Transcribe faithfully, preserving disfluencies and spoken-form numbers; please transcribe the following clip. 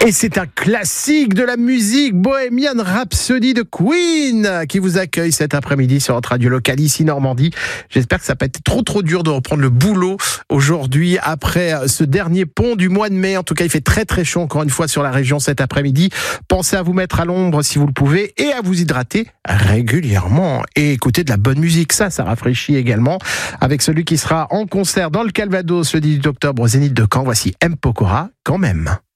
Et c'est un classique de la musique, Bohemian Rhapsody de Queen, qui vous accueille cet après-midi sur notre radio locale ici Normandie. J'espère que ça n'a pas été trop trop dur de reprendre le boulot aujourd'hui après ce dernier pont du mois de mai. En tout cas, il fait très très chaud encore une fois sur la région cet après-midi. Pensez à vous mettre à l'ombre si vous le pouvez et à vous hydrater régulièrement. Et écouter de la bonne musique, ça, ça rafraîchit également. Avec celui qui sera en concert dans le Calvados le dix-huit octobre au Zénith de Caen, voici M. Pokora, quand même.